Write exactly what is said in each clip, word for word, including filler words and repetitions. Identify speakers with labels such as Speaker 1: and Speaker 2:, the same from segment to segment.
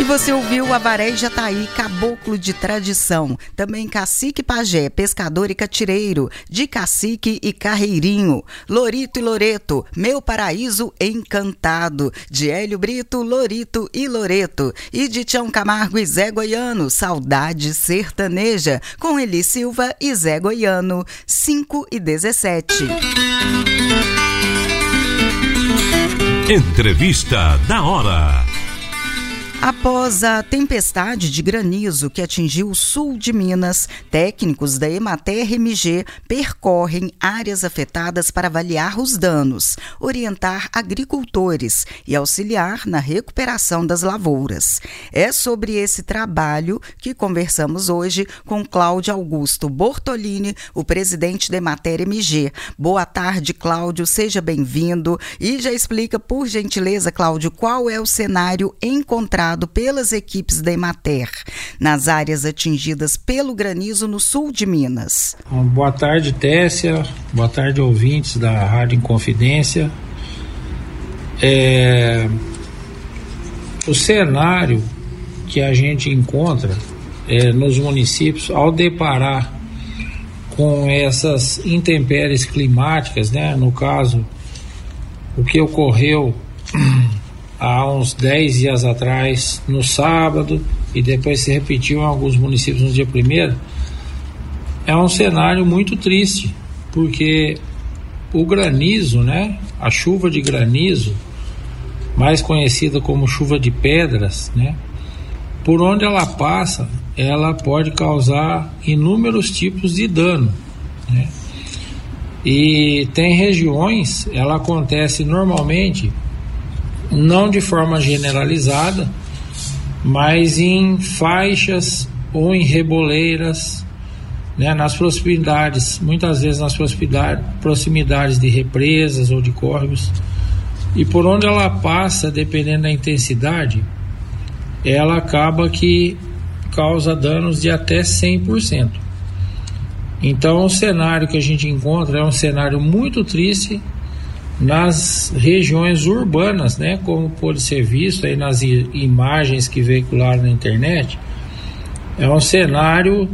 Speaker 1: Você ouviu Avaré e Jataí, caboclo de tradição. Também Cacique e Pajé, pescador e catireiro, de Cacique e Carreirinho. Lorito e Loreto, meu paraíso encantado, de Hélio Brito, Lorito e Loreto. E de Tião Camargo e Zé Goiano, saudade sertaneja, com Eli Silva e Zé Goiano, cinco e dezessete.
Speaker 2: Entrevista da hora.
Speaker 1: Após a tempestade de granizo que atingiu o sul de Minas, técnicos da Emater M G percorrem áreas afetadas para avaliar os danos, orientar agricultores e auxiliar na recuperação das lavouras. É sobre esse trabalho que conversamos hoje com Cláudio Augusto Bortolini, o presidente da Emater M G. Boa tarde, Cláudio, seja bem-vindo e já explica, por gentileza, Cláudio, qual é o cenário encontrado pelas equipes da Emater nas áreas atingidas pelo granizo no sul de Minas.
Speaker 3: Boa tarde, Tessia. Boa tarde, ouvintes da Rádio Inconfidência. É... O cenário que a gente encontra é, nos municípios, ao deparar com essas intempéries climáticas, né? No caso, o que ocorreu há uns dez dias atrás, no sábado, e depois se repetiu em alguns municípios no dia primeiro, é um cenário muito triste, porque o granizo, né, a chuva de granizo, mais conhecida como chuva de pedras, né, por onde ela passa, ela pode causar inúmeros tipos de dano, né, e tem regiões, ela acontece normalmente não de forma generalizada, mas em faixas ou em reboleiras, né, nas proximidades, muitas vezes nas proximidades, proximidades de represas ou de córregos, e por onde ela passa, dependendo da intensidade, ela acaba que causa danos de até cem por cento. Então o cenário que a gente encontra é um cenário muito triste nas regiões urbanas, né, como pode ser visto aí nas i- imagens que veicularam na internet. É um cenário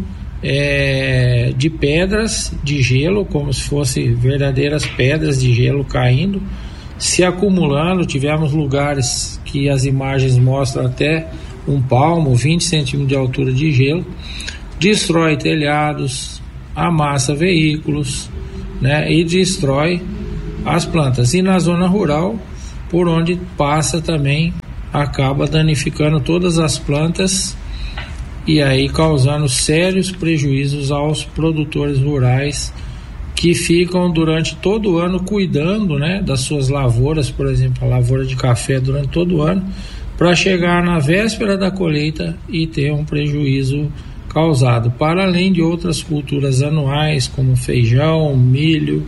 Speaker 3: é, de pedras de gelo, como se fossem verdadeiras pedras de gelo caindo, se acumulando. Tivemos lugares que as imagens mostram até um palmo, vinte centímetros de altura de gelo, destrói telhados, amassa veículos, né, e destrói as plantas. E na zona rural, por onde passa também, acaba danificando todas as plantas e aí causando sérios prejuízos aos produtores rurais que ficam durante todo o ano cuidando, né, das suas lavouras, por exemplo, a lavoura de café durante todo o ano, para chegar na véspera da colheita e ter um prejuízo causado, para além de outras culturas anuais como feijão, milho,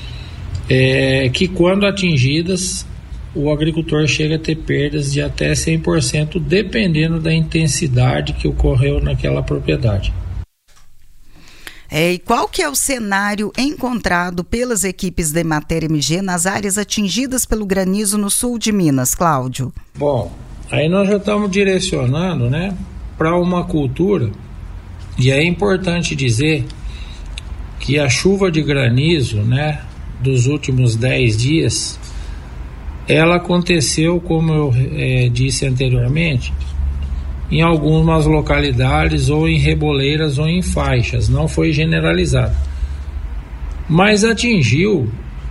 Speaker 3: É, que quando atingidas, o agricultor chega a ter perdas de até cem por cento, dependendo da intensidade que ocorreu naquela propriedade.
Speaker 1: É, e qual que é o cenário encontrado pelas equipes da Emater M G nas áreas atingidas pelo granizo no sul de Minas, Cláudio?
Speaker 3: Bom, aí nós já estamos direcionando, né, para uma cultura, e é importante dizer que a chuva de granizo, né, dos últimos dez dias, ela aconteceu, como eu é, disse anteriormente, em algumas localidades ou em reboleiras ou em faixas, não foi generalizado, mas atingiu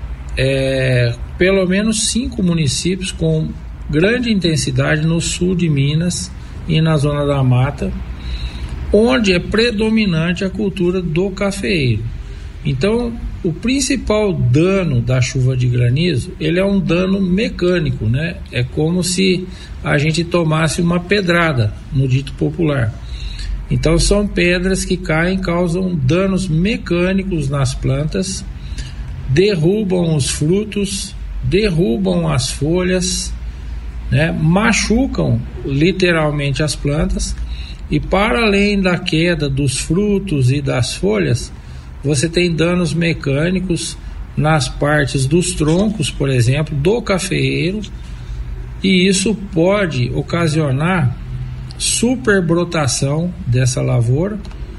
Speaker 3: é, pelo menos cinco municípios com grande intensidade no sul de Minas e na zona da mata, onde é predominante a cultura do cafeeiro. Então, o principal dano da chuva de granizo, ele é um dano mecânico, né? É como se a gente tomasse uma pedrada, no dito popular. Então são pedras que caem, causam danos mecânicos nas plantas, derrubam os frutos, derrubam as folhas, né? Machucam literalmente as plantas, e para além da queda dos frutos e das folhas, você tem danos mecânicos nas partes dos troncos, por exemplo, do cafeeiro, e isso pode ocasionar superbrotação dessa lavoura,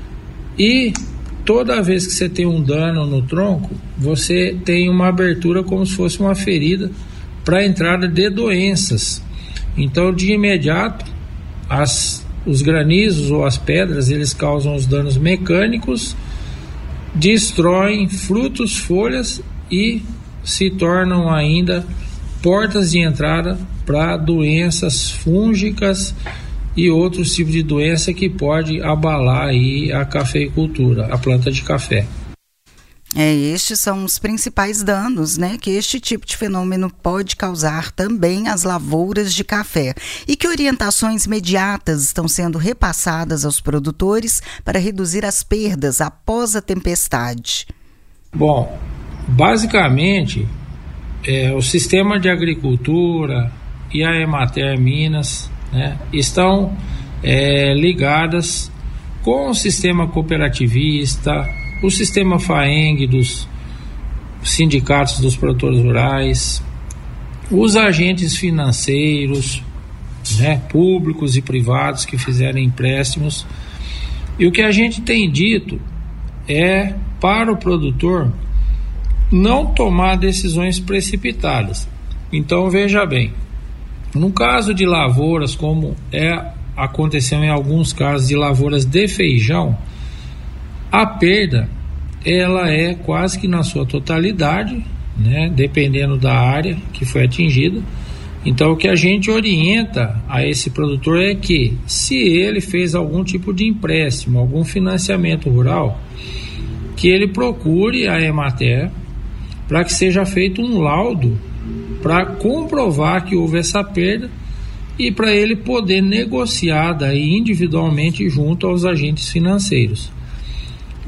Speaker 3: e toda vez que você tem um dano no tronco, você tem uma abertura como se fosse uma ferida para a entrada de doenças. Então, de imediato, as, os granizos ou as pedras, eles causam os danos mecânicos, destroem frutos, folhas e se tornam ainda portas de entrada para doenças fúngicas e outros tipos de doença que pode abalar aí a cafeicultura, a planta de café.
Speaker 1: É, estes são os principais danos, né, que este tipo de fenômeno pode causar também às lavouras de café. E que orientações imediatas estão sendo repassadas aos produtores para reduzir as perdas após a tempestade?
Speaker 3: Bom, basicamente, é, o sistema de agricultura e a Emater Minas, né, estão é, ligadas com o sistema cooperativista, o sistema FAENG dos sindicatos dos produtores rurais, os agentes financeiros, né, públicos e privados que fizeram empréstimos. E o que a gente tem dito é para o produtor não tomar decisões precipitadas. Então, veja bem, no caso de lavouras, como é, aconteceu em alguns casos de lavouras de feijão, a perda ela é quase que na sua totalidade, né, dependendo da área que foi atingida. Então, o que a gente orienta a esse produtor é que, se ele fez algum tipo de empréstimo, algum financiamento rural, que ele procure a Emater para que seja feito um laudo para comprovar que houve essa perda e para ele poder negociar daí individualmente junto aos agentes financeiros.